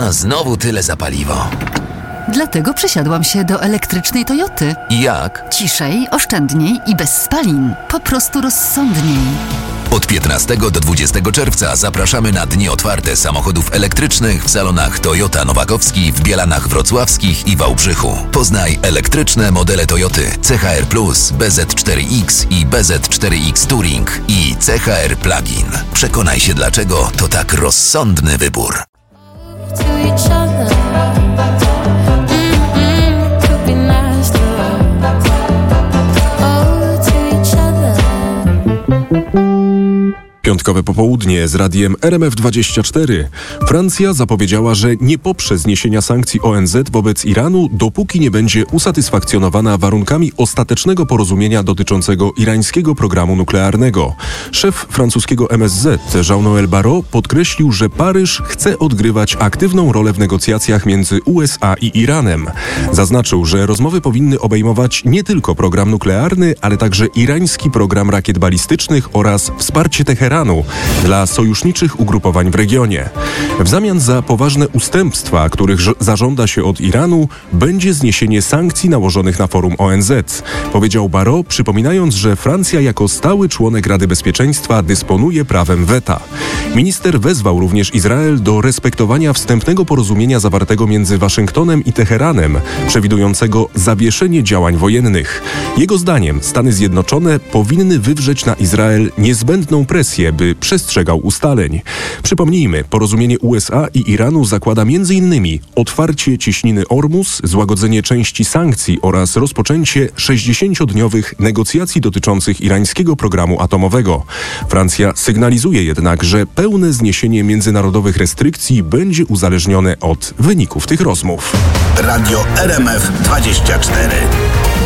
A znowu tyle za paliwo. Dlatego przesiadłam się do elektrycznej Toyoty. I jak? Ciszej, oszczędniej i bez spalin. Po prostu rozsądniej. Od 15 do 20 czerwca zapraszamy na dni otwarte samochodów elektrycznych w salonach Toyota Nowakowski w Bielanach Wrocławskich i Wałbrzychu. Poznaj elektryczne modele Toyoty CHR+, BZ4X i BZ4X Touring i CHR Plug-in. Przekonaj się, dlaczego to tak rozsądny wybór. Piątkowe popołudnie z radiem RMF24. Francja zapowiedziała, że nie poprze zniesienia sankcji ONZ wobec Iranu, dopóki nie będzie usatysfakcjonowana warunkami ostatecznego porozumienia dotyczącego irańskiego programu nuklearnego. Szef francuskiego MSZ Jean-Noël Barrot podkreślił, że Paryż chce odgrywać aktywną rolę w negocjacjach między USA i Iranem. Zaznaczył, że rozmowy powinny obejmować nie tylko program nuklearny, ale także irański program rakiet balistycznych oraz wsparcie Teheranu dla sojuszniczych ugrupowań w regionie. W zamian za poważne ustępstwa, których zażąda się od Iranu, będzie zniesienie sankcji nałożonych na forum ONZ, powiedział Barrot, przypominając, że Francja jako stały członek Rady Bezpieczeństwa dysponuje prawem weta. Minister wezwał również Izrael do respektowania wstępnego porozumienia zawartego między Waszyngtonem i Teheranem, przewidującego zawieszenie działań wojennych. Jego zdaniem Stany Zjednoczone powinny wywrzeć na Izrael niezbędną presję, by przestrzegał ustaleń. Przypomnijmy, porozumienie USA i Iranu zakłada m.in. otwarcie cieśniny Ormus, złagodzenie części sankcji oraz rozpoczęcie 60-dniowych negocjacji dotyczących irańskiego programu atomowego. Francja sygnalizuje jednak, że pełne zniesienie międzynarodowych restrykcji będzie uzależnione od wyników tych rozmów. Radio RMF24.